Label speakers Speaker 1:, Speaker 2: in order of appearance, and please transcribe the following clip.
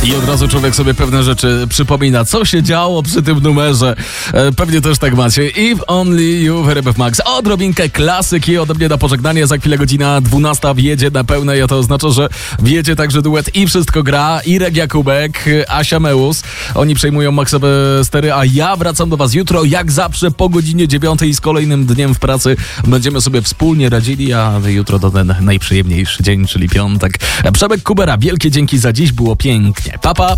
Speaker 1: I od razu człowiek sobie pewne rzeczy przypomina, co się działo przy tym numerze. Pewnie też tak macie. If Only You w RMF Max. Odrobinkę klasyki ode mnie na pożegnanie. Za chwilę godzina 12 wjedzie na pełnej, a to oznacza, że wjedzie także duet I Wszystko Gra, Irek Jakubek, Asia Meus. Oni przejmują maksowe stery, a ja wracam do was jutro, jak zawsze po godzinie 9 i z kolejnym dniem w pracy będziemy sobie wspólnie radzili, a jutro to ten najprzyjemniejszy dzień, czyli piątek. Przemek Kubera, wielkie dzięki za dziś, było pięknie. Pa, pa.